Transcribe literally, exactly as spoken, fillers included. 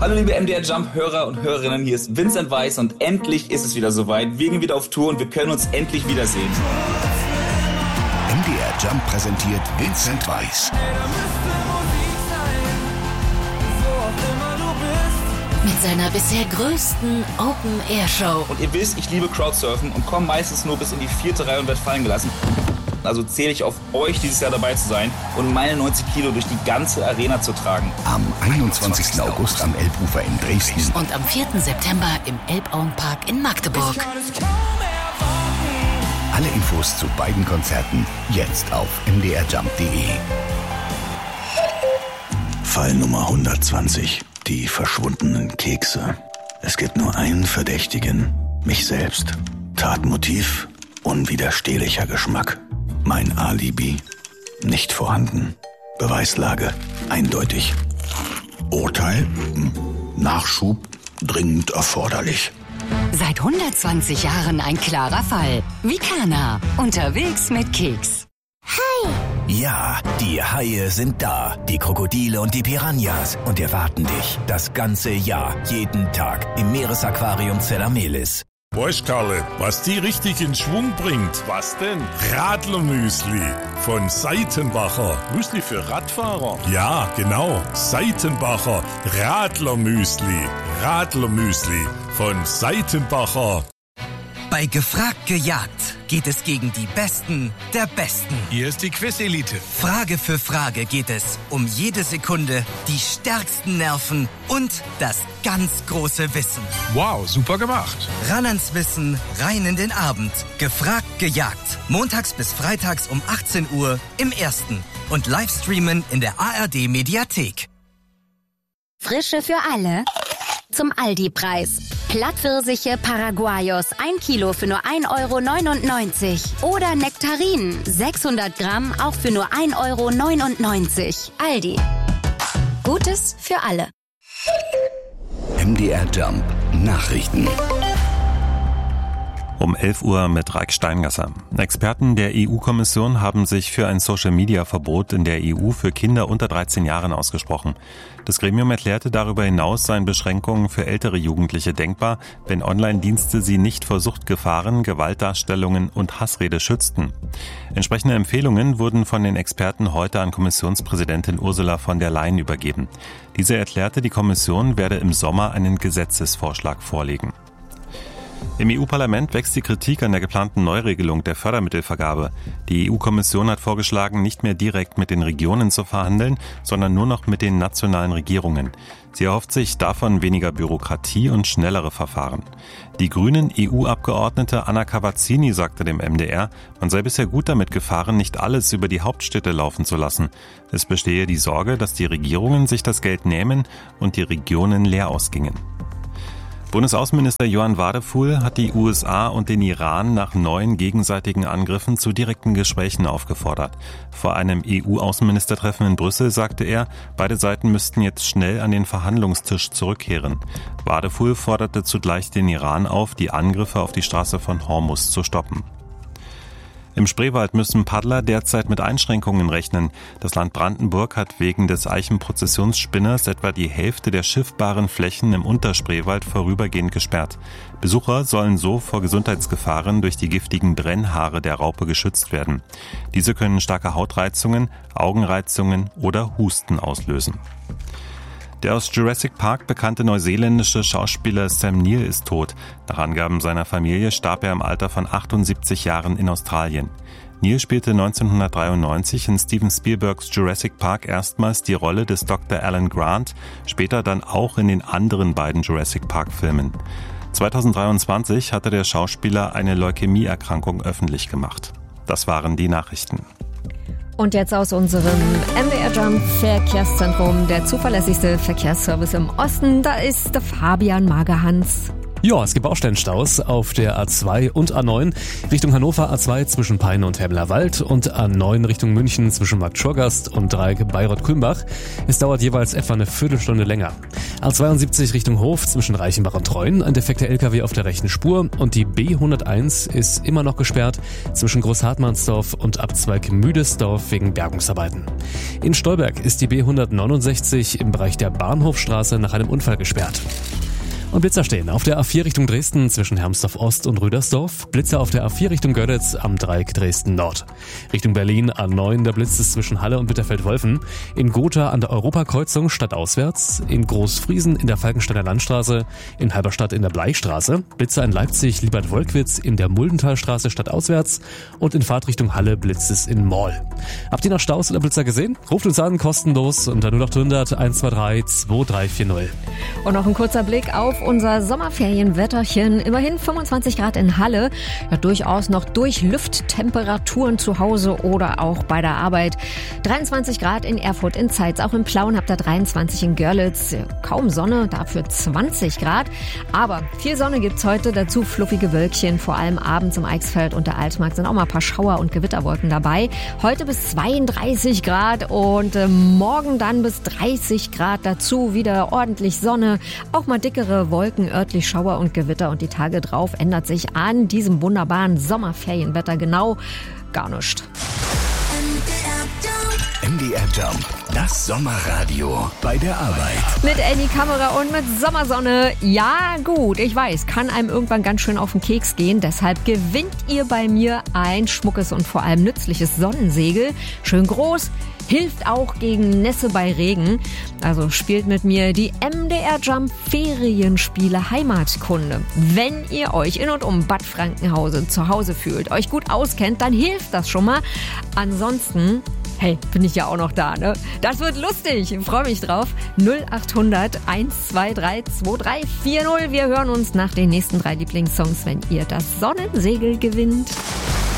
Hallo liebe M D R Jump-Hörer und Hörerinnen, hier ist Vincent Weiss und endlich ist es wieder soweit. Wir gehen wieder auf Tour und wir können uns endlich wiedersehen. M D R Jump präsentiert Vincent Weiss. Mit seiner bisher größten Open-Air-Show. Und ihr wisst, ich liebe Crowdsurfen und komme meistens nur bis in die vierte Reihe und werde fallen gelassen. Also zähle ich auf euch, dieses Jahr dabei zu sein und meine neunzig Kilo durch die ganze Arena zu tragen. Am einundzwanzigsten August am Elbufer in Dresden. Und am vierten September im Elbauenpark in Magdeburg. Alle Infos zu beiden Konzerten jetzt auf m d r jump punkt d e. Fall Nummer hundertzwanzig. Die verschwundenen Kekse. Es gibt nur einen Verdächtigen. Mich selbst. Tatmotiv. Unwiderstehlicher Geschmack. Mein Alibi. Nicht vorhanden. Beweislage. Eindeutig. Urteil. Nachschub. Dringend erforderlich. Seit hundertzwanzig Jahren ein klarer Fall. Vicana. Unterwegs mit Keks. Hi! Ja, die Haie sind da. Die Krokodile und die Piranhas. Und erwarten dich das ganze Jahr, jeden Tag im Meeresaquarium Zellamelis. Weißt Karle, was die richtig in Schwung bringt? Was denn? Radlermüsli von Seitenbacher. Müsli für Radfahrer? Ja, genau. Seitenbacher Radlermüsli. Radlermüsli von Seitenbacher. Bei Gefragt gejagt geht es gegen die Besten der Besten. Hier ist die Quiz-Elite. Frage für Frage geht es um jede Sekunde, die stärksten Nerven und das ganz große Wissen. Wow, super gemacht. Ran ans Wissen, rein in den Abend. Gefragt gejagt. Montags bis freitags um achtzehn Uhr im Ersten. Und Livestreamen in der A R D-Mediathek. Frische für alle. Zum Aldi-Preis. Plattpfirsiche Paraguayos, ein Kilo für nur ein Euro neunundneunzig. Oder Nektarinen, sechshundert Gramm, auch für nur ein Euro neunundneunzig. Aldi. Gutes für alle. M D R Jump Nachrichten. Um elf Uhr mit Raik Steingasser. Experten der E U-Kommission haben sich für ein Social-Media-Verbot in der E U für Kinder unter dreizehn Jahren ausgesprochen. Das Gremium erklärte, darüber hinaus seien Beschränkungen für ältere Jugendliche denkbar, wenn Online-Dienste sie nicht vor Suchtgefahren, Gewaltdarstellungen und Hassrede schützten. Entsprechende Empfehlungen wurden von den Experten heute an Kommissionspräsidentin Ursula von der Leyen übergeben. Diese erklärte, die Kommission werde im Sommer einen Gesetzesvorschlag vorlegen. Im E U-Parlament wächst die Kritik an der geplanten Neuregelung der Fördermittelvergabe. Die E U-Kommission hat vorgeschlagen, nicht mehr direkt mit den Regionen zu verhandeln, sondern nur noch mit den nationalen Regierungen. Sie erhofft sich davon weniger Bürokratie und schnellere Verfahren. Die grünen E U-Abgeordnete Anna Cavazzini sagte dem M D R, man sei bisher gut damit gefahren, nicht alles über die Hauptstädte laufen zu lassen. Es bestehe die Sorge, dass die Regierungen sich das Geld nehmen und die Regionen leer ausgingen. Bundesaußenminister Johann Wadefuhl hat die U S A und den Iran nach neuen gegenseitigen Angriffen zu direkten Gesprächen aufgefordert. Vor einem E U-Außenministertreffen in Brüssel sagte er, beide Seiten müssten jetzt schnell an den Verhandlungstisch zurückkehren. Wadefuhl forderte zugleich den Iran auf, die Angriffe auf die Straße von Hormuz zu stoppen. Im Spreewald müssen Paddler derzeit mit Einschränkungen rechnen. Das Land Brandenburg hat wegen des Eichenprozessionsspinners etwa die Hälfte der schiffbaren Flächen im Unterspreewald vorübergehend gesperrt. Besucher sollen so vor Gesundheitsgefahren durch die giftigen Brennhaare der Raupe geschützt werden. Diese können starke Hautreizungen, Augenreizungen oder Husten auslösen. Der aus Jurassic Park bekannte neuseeländische Schauspieler Sam Neill ist tot. Nach Angaben seiner Familie starb er im Alter von achtundsiebzig Jahren in Australien. Neill spielte neunzehnhundertdreiundneunzig in Steven Spielbergs Jurassic Park erstmals die Rolle des Doktor Alan Grant, später dann auch in den anderen beiden Jurassic Park-Filmen. zweitausenddreiundzwanzig hatte der Schauspieler eine Leukämieerkrankung öffentlich gemacht. Das waren die Nachrichten. Und jetzt aus unserem M D R Jump Verkehrszentrum, der zuverlässigste Verkehrsservice im Osten. Da ist Fabian Magerhans. Ja, es gibt Bausteinstaus auf der A zwei und A neun Richtung Hannover, A zwei zwischen Peine und Hemmerwald und A neun Richtung München zwischen Markt Schurgast und Dreieck Bayreuth-Kulmbach. Es dauert jeweils etwa eine Viertelstunde länger. A zweiundsiebzig Richtung Hof zwischen Reichenbach und Treuen, ein defekter L K W auf der rechten Spur und die B hunderteins ist immer noch gesperrt zwischen Großhartmannsdorf und Abzweig Müdesdorf wegen Bergungsarbeiten. In Stolberg ist die B hundertneunundsechzig im Bereich der Bahnhofstraße nach einem Unfall gesperrt. Und Blitzer stehen auf der A vier Richtung Dresden zwischen Hermsdorf Ost und Rüdersdorf. Blitzer auf der A vier Richtung Görlitz am Dreieck Dresden Nord. Richtung Berlin A neun, der Blitz ist zwischen Halle und Bitterfeld-Wolfen. In Gotha an der Europakreuzung stadtauswärts. In Großfriesen in der Falkensteiner Landstraße. In Halberstadt in der Bleichstraße. Blitzer in Leipzig, Liebert-Wolkwitz in der Muldenthalstraße stadtauswärts. Und in Fahrtrichtung Halle blitzt es in Moll. Habt ihr noch Staus oder Blitzer gesehen? Ruft uns an, kostenlos unter null acht hundert eins zwei drei zwei drei vier null. Und noch ein kurzer Blick auf unser Sommerferienwetterchen. Immerhin fünfundzwanzig Grad in Halle. Ja, durchaus noch Durchlüfttemperaturen zu Hause oder auch bei der Arbeit. dreiundzwanzig Grad in Erfurt in Zeitz. Auch in Plauen habt ihr dreiundzwanzig in Görlitz. Kaum Sonne, dafür zwanzig Grad. Aber viel Sonne gibt's heute. Dazu fluffige Wölkchen. Vor allem abends im Eichsfeld und der Altmark sind auch mal ein paar Schauer und Gewitterwolken dabei. Heute bis zweiunddreißig Grad und äh, morgen dann bis dreißig Grad. Dazu wieder ordentlich Sonne. Auch mal dickere Wolken, örtlich Schauer und Gewitter und die Tage drauf ändert sich an diesem wunderbaren Sommerferienwetter genau gar nichts. M D R Jump, das Sommerradio bei der Arbeit. Mit Annie Kamera und mit Sommersonne. Ja gut, ich weiß, kann einem irgendwann ganz schön auf den Keks gehen. Deshalb gewinnt ihr bei mir ein schmuckes und vor allem nützliches Sonnensegel. Schön groß. Hilft auch gegen Nässe bei Regen. Also spielt mit mir die M D R Jump Ferienspiele Heimatkunde. Wenn ihr euch in und um Bad Frankenhausen zu Hause fühlt, euch gut auskennt, dann hilft das schon mal. Ansonsten, hey, bin ich ja auch noch da, ne? Das wird lustig. Ich freue mich drauf. null acht hundert eins zwei drei zwei drei vier null. Wir hören uns nach den nächsten drei Lieblingssongs, wenn ihr das Sonnensegel gewinnt.